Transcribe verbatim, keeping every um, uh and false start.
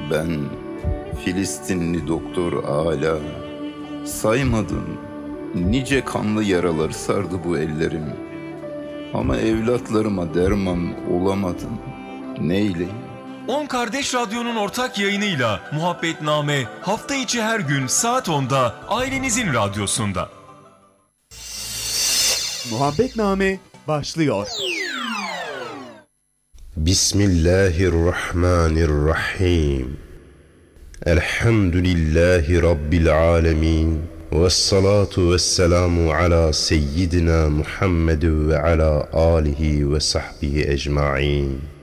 Ben Filistinli doktor Ala, saymadın nice kanlı yaralar sardı bu ellerim. Ama evlatlarıma derman olamadım, neyleyim? On Kardeş Radyo'nun ortak yayınıyla Muhabbetname hafta içi her gün saat onda ailenizin radyosunda. Muhabbetname başlıyor. Bismillahirrahmanirrahim. Elhamdülillahi Rabbil alemin. Vessalatu vesselamu ala seyyidina Muhammed ve ala alihi ve sahbihi ecma'in.